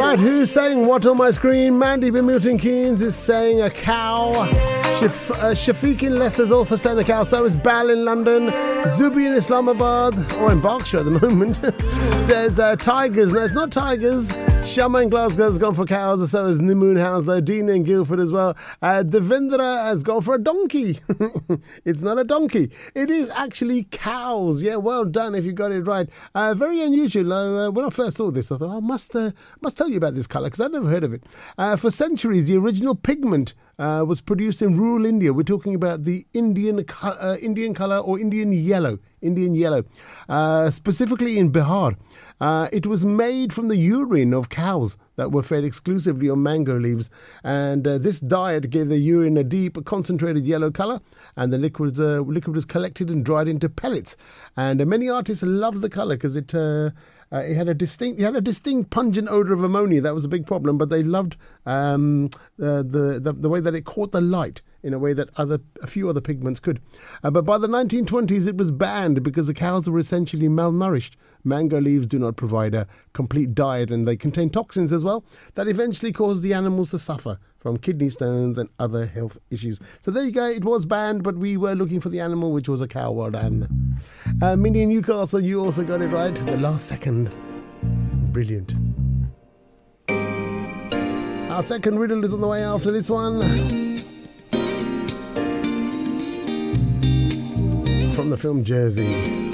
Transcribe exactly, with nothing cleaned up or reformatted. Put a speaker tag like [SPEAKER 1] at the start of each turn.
[SPEAKER 1] Right, who's saying what on my screen? Mandy from Milton Keynes is saying a cow. Shaf- uh, Shafiq in Leicester's also saying a cow. So is Bal in London. Zubi in Islamabad, or in Berkshire at the moment, says uh, tigers. No, it's not tigers. Shama in Glasgow has gone for cows, so is Nimoon Hounslow. Dina in Guildford as well. Uh, Devendra has gone for a donkey. It's not a donkey. It is actually cows. Yeah, well done if you got it right. Uh, very unusual. Uh, when I first saw this, I thought, I must, uh, must tell you about this colour, because I'd never heard of it. Uh, for centuries, the original pigment uh, was produced in rural India. We're talking about the Indian, uh, Indian colour or Indian yellow. Indian yellow. Uh, specifically in Bihar. Uh, it was made from the urine of cows that were fed exclusively on mango leaves, and uh, this diet gave the urine a deep, concentrated yellow colour, and the liquid, uh, liquid was collected and dried into pellets. And uh, many artists loved the colour because it uh, uh, it had a distinct, it had a distinct pungent odour of ammonia. That was a big problem, but they loved um, uh, the, the the way that it caught the light in a way that other a few other pigments could. Uh, but by the nineteen twenties, it was banned because the cows were essentially malnourished. Mango leaves do not provide a complete diet, and they contain toxins as well that eventually cause the animals to suffer from kidney stones and other health issues. So there you go. It was banned, but we were looking for the animal, which was a cow. Well done. Uh, Minnie in Newcastle, you also got it right. The last second. Brilliant. Our second riddle is on the way after this one. From the film Jersey.